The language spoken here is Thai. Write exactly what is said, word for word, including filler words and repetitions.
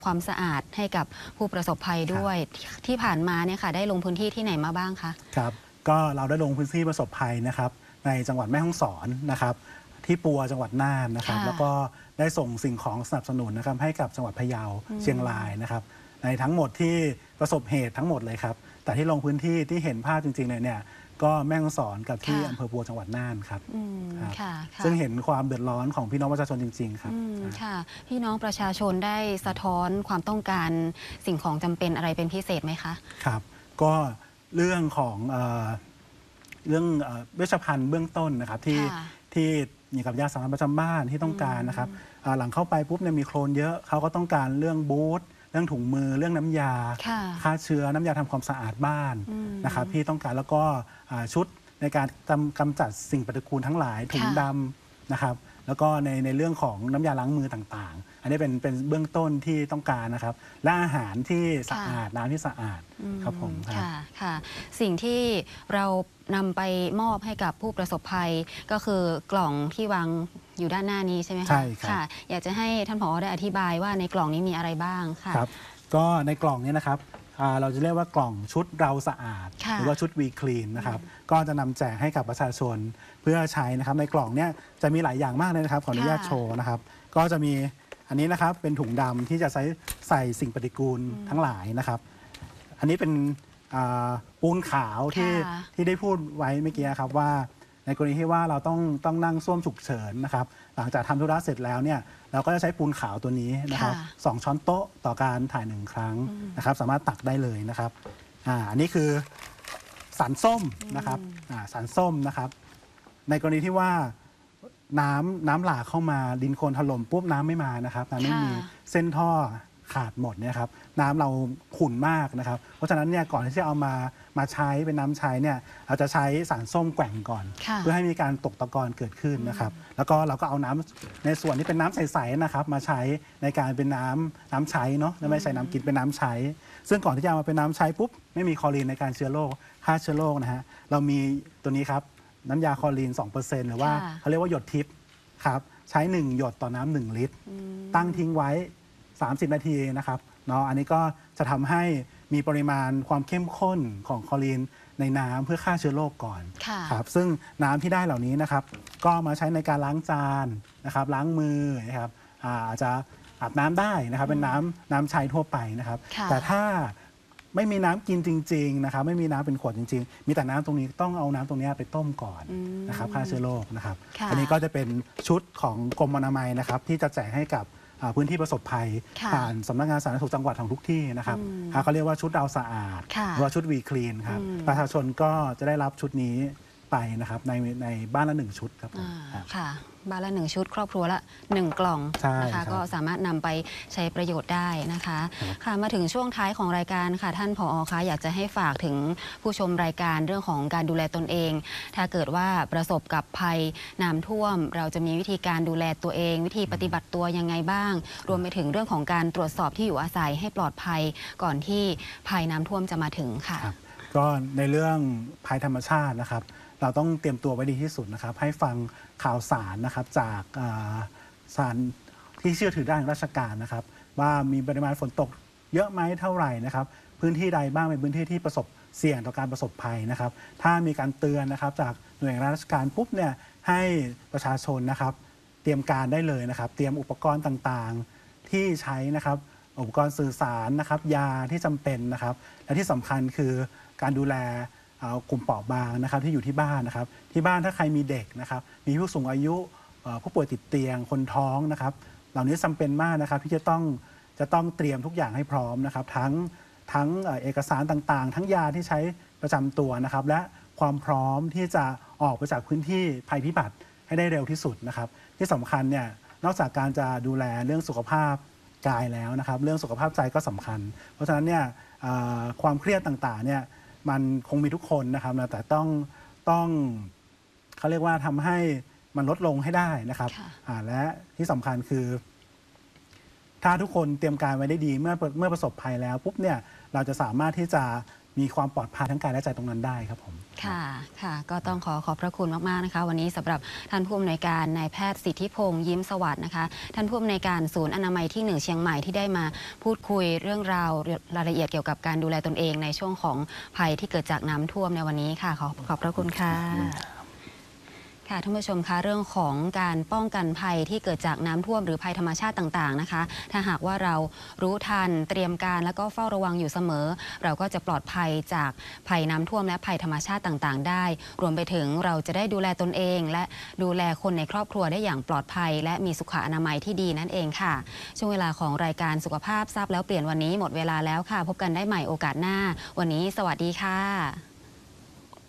ความสะอาดให้กับผู้ประสบภัยด้วยที่ผ่านมาเนี่ยค่ะได้ลงพื้นที่ที่ไหนมาบ้างคะครับก็เราได้ลงพื้นที่ประสบภัยนะครับในจังหวัดแม่ฮ่องสอนนะครับที่ปัวจังหวัดน่านนะครับแล้วก็ได้ส่งสิ่งของสนับสนุนนะครับให้กับจังหวัดพะเยาเชียงรายนะครับในทั้งหมดที่ประสบเหตุทั้งหมดเลยครับแต่ที่ลงพื้นที่ที่เห็นภาพจริงๆเลยเนี่ยก็แม่ฮ่องสอนกับที่อำเภอปัวจังหวัดน่านครับซึ่งเห็นความเดือดร้อนของพี่น้องประชาชนจริงๆครับค่ะพี่น้องประชาชนได้สะท้อนความต้องการสิ่งของจำเป็นอะไรเป็นพิเศษไหมคะครับก็เรื่องของเอ่อเรื่องเวชภัณฑ์เบื้องต้นนะครับที่ที่มีกับยาสามัญประจำบ้านที่ต้องการนะครับหลังเข้าไปปุ๊บเนี่ยมีโคลนเยอะเขาก็ต้องการเรื่องบูทเรื่องถุงมือเรื่องน้ำยาฆ่าเชื้อน้ำยาทำความสะอาดบ้านนะครับที่ต้องการแล้วก็ชุดในการกำจัดสิ่งปฏิกูลทั้งหลายถุงดำนะครับแล้วก็ในในเรื่องของน้ำยาล้างมือต่างๆอันนี้เป็นเป็นเบื้องต้นที่ต้องการนะครับและอาหารที่สะอาดน้ำที่สะอาดครับผมค่ะค่ะสิ่งที่เรานำไปมอบให้กับผู้ประสบภัยก็คือกล่องที่วางอยู่ด้านหน้านี้ใช่ไหมคะใช่ครับอยากจะให้ท่านผอ.ได้อธิบายว่าในกล่องนี้มีอะไรบ้างค่ะครับก็ในกล่องนี้นะครับเราจะเรียกว่ากล่องชุดเราสะอาดหรือว่าชุดวีคลีนนะครับก็จะนำแจกให้กับประชาชนเพื่อใช้นะครับในกล่องนี้จะมีหลายอย่างมากเลยนะครับขออนุญาตโชว์นะครับก็จะมีอันนี้นะครับเป็นถุงดำที่จะใช้ใส่สิ่งปฏิกูลทั้งหลายนะครับอันนี้เป็นปูนขาวที่ที่ได้พูดไว้เมื่อกี้ครับว่าในกรณีที่ว่าเราต้องต้องนั่งส้วมฉุกเฉินนะครับหลังจากทำธุระเสร็จแล้วเนี่ยเราก็จะใช้ปูนขาวตัวนี้นะครับสองช้อนโต๊ะต่อการถ่ายหนึ่งครั้งนะครับสามารถตักได้เลยนะครับอ่าอันนี้คือสารส้มนะครับอ่าสารส้มนะครับในกรณีที่ว่าน้ำน้ำหลากเข้ามาดินโคลนถล่มปุ๊บน้ำไม่มานะครับน้ำไม่มีเส้นท่อขาดหมดเนี่ยครับน้ำเราขุ่นมากนะครับเพราะฉะนั้นเนี่ยก่อนที่จะเอามามาใช้เป็นน้ำใช้เนี่ยเราจะใช้สารส้มแกว่งก่อนเพื่อให้มีการตกตะกอนเกิดขึ้นนะครับแล้วก็เราก็เอาน้ำในส่วนที่เป็นน้ำใสๆนะครับมาใช้ในการเป็นน้ำน้ำใช้เนาะไม่ใช่น้ำกินเป็นน้ำใช้ซึ่งก่อนที่จะเอามาเป็นน้ำใช้ปุ๊บไม่มีคลอรีนในการเชื้อโรคฆ่าเชื้อโรคนะฮะเรามีตัวนี้ครับน้ำยาคลอรีน สองเปอร์เซ็นต์ หรือว่าเขาเรียกว่าหยดทิพย์ครับใช้หนึ่งหยดต่อน้ำหนึ่งลิตรตั้งทิ้งไว้สามสิบนาทีนะครับเนาะอันนี้ก็จะทำให้มีปริมาณความเข้มข้นของคลอรีนในน้ำเพื่อฆ่าเชื้อโรคก่อนครับซึ่งน้ำที่ได้เหล่านี้นะครับก็มาใช้ในการล้างจานนะครับล้างมือนะครับอาจจะอาบน้ำได้นะครับเป็นน้ำน้ำใช้ทั่วไปนะครับแต่ถ้าไม่มีน้ำกินจริงๆนะครับไม่มีน้ำเป็นขวดจริงๆมีแต่น้ำตรงนี้ต้องเอาน้ำตรงนี้ไปต้มก่อนนะครับฆ่าเชื้อโรคนะครับอันนี้ก็จะเป็นชุดของกรมอนามัยนะครับที่จะแจกให้กับพื้นที่ประสบภัยผ่านสำนักงานสาธารณสุขจังหวัดของทุกที่นะครับเขาเรียกว่าชุดเราสะอาดหรือว่าชุดวีคลีนครับประชาชนก็จะได้รับชุดนี้ไปนะครับในในบ้านละหนึ่งชุดครับค่ะบ้านละหนึ่งชุดครอบครัวละหนึ่งกล่องนะคะก็สามารถนำไปใช้ประโยชน์ได้นะคะค่ะมาถึงช่วงท้ายของรายการค่ะท่านผอ.คะอยากจะให้ฝากถึงผู้ชมรายการเรื่องของการดูแลตนเองถ้าเกิดว่าประสบกับภัยน้ำท่วมเราจะมีวิธีการดูแลตัวเองวิธีปฏิบัติตัวยังไงบ้างรวมไปถึงเรื่องของการตรวจสอบที่อยู่อาศัยให้ปลอดภัยก่อนที่ภัยน้ำท่วมจะมาถึงค่ะก็ในเรื่องภัยธรรมชาตินะครับเราต้องเตรียมตัวไว้ดีที่สุดนะครับให้ฟังข่าวสารนะครับจากสารที่เชื่อถือได้ของราชการนะครับว่ามีปริมาณฝนตกเยอะไหมเท่าไหร่นะครับพื้นที่ใดบ้างเป็นพื้นที่ที่ประสบเสี่ยงต่อการประสบภัยนะครับถ้ามีการเตือนนะครับจากหน่วยงานราชการปุ๊บเนี่ยให้ประชาชนนะครับเตรียมการได้เลยนะครับเตรียมอุปกรณ์ต่างๆที่ใช้นะครับอุปกรณ์สื่อสารนะครับยาที่จำเป็นนะครับและที่สำคัญคือการดูแลกลุ่มเปราะบางนะครับที่อยู่ที่บ้านนะครับที่บ้านถ้าใครมีเด็กนะครับมีผู้สูงอายุผู้ป่วยติดเตียงคนท้องนะครับเหล่านี้จำเป็นมากนะครับที่จะต้องจะต้องเตรียมทุกอย่างให้พร้อมนะครับทั้งทั้งเอกสารต่างๆทั้งยาที่ใช้ประจำตัวนะครับและความพร้อมที่จะออกไปจากพื้นที่ภัยพิบัติให้ได้เร็วที่สุดนะครับที่สำคัญเนี่ยนอกจากการจะดูแลเรื่องสุขภาพกายแล้วนะครับเรื่องสุขภาพใจก็สำคัญเพราะฉะนั้นเนี่ยความเครียดต่างๆเนี่ยมันคงมีทุกคนนะครับแต่ต้องต้องเขาเรียกว่าทำให้มันลดลงให้ได้นะครับและที่สำคัญคือถ้าทุกคนเตรียมการไว้ได้ดีเมื่อเมื่อประสบภัยแล้วปุ๊บเนี่ยเราจะสามารถที่จะมีความปลอดภัยทั้งกายและใจตรงนั้นได้ครับผมค่ะค่ะก็ต้องขอขอบพระคุณมากๆนะคะวันนี้สำหรับท่านผู้อำนวยการนายแพทย์สิทธิพงษ์ยิ้มสวัสดิ์นะคะท่านผู้อำนวยการศูนย์อนามัยที่หนึ่งเชียงใหม่ที่ได้มาพูดคุยเรื่องราวรายละเอียดเกี่ยวกับการดูแลตนเองในช่วงของภัยที่เกิดจากน้ำท่วมในวันนี้ค่ะขอขอบพระคุณค่ะค่ะท่านผู้ชมคะเรื่องของการป้องกันภัยที่เกิดจากน้ำท่วมหรือภัยธรรมชาติต่างๆนะคะถ้าหากว่าเรารู้ทันเตรียมการแล้วก็เฝ้าระวังอยู่เสมอเราก็จะปลอดภัยจากภัยน้ำท่วมและภัยธรรมชาติต่างๆได้รวมไปถึงเราจะได้ดูแลตนเองและดูแลคนในครอบครัวได้อย่างปลอดภัยและมีสุขอนามัยที่ดีนั่นเองค่ะช่วงเวลาของรายการสุขภาพทราบแล้วเปลี่ยนวันนี้หมดเวลาแล้วค่ะพบกันได้ใหม่โอกาสหน้าวันนี้สวัสดีค่ะ